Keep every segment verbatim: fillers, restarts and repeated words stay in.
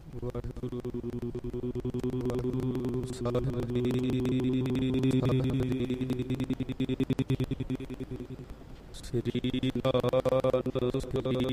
ਵਾਹਿਗੁਰੂ ਸਾਹਿਬ ਜੀ। ਸ੍ਰੀ ਨਾਨਕ ਸ੍ਰੀ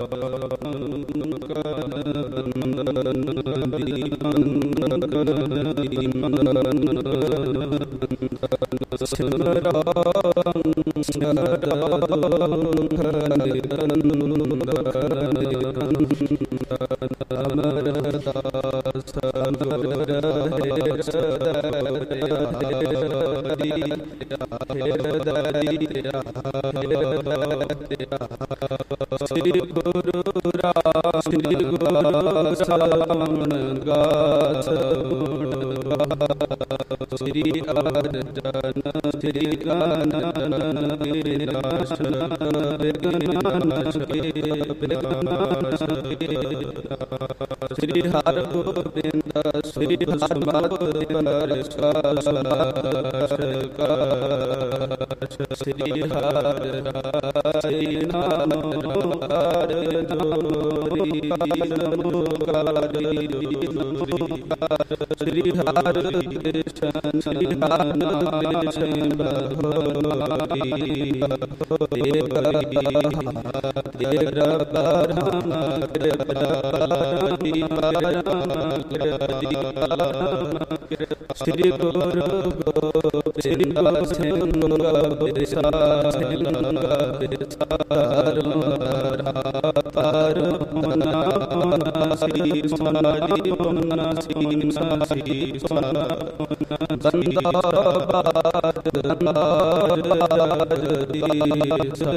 ਸ੍ਰੀ ਗੁਰੂ ਰਾਮ ਸ੍ਰੀ ਗੁਰੂ ਸਾਵਣ ਗਾਸ ਸ੍ਰੀ ਅਰਜਨ ਸ੍ਰੀ ਕਾਨਨ ਵਿਨਾਸ਼ ਵਿਗਨਾਸ਼ ਵਿਨਾਸ਼ ਸ੍ਰੀ ਹਰਿ ਗੋਬਿੰਦ ਸ੍ਰੀ ਹਰਮਤ ਪ੍ਰਕਾਸ਼ ਸ੍ਰੀ ਹਰਿ ਰਾਇ ਨਾਮ ਕਾਰ ਜੋਰੀ ਨਮੋ ਕਾਰੀ ਸ੍ਰੀ ਹਰਿ ਕ੍ਰਿਸ਼ਨ ਸ੍ਰੀ ਹਰਿ ਕ੍ਰਿਸ਼ਨ ਭਗਵਾਨੀ ਦੇਵ ਦੇਵ ਪਰਮ ਕਿਰਪਾਰੀ ਸ੍ਰੀ ਗੁਰੂ ਗੋਬਿੰਦ ਸਿੰਘ ਵਿਸਾਰ ਪਰ ਮਨਾ ਸ੍ਰੀ ਸਮਾਜੀ ਮਨਾ ਸ੍ਰੀ ਸ੍ਰੀ ਬੰਦਾ ਬਾਦ ਬਾਦ ਦੀ ਸਰ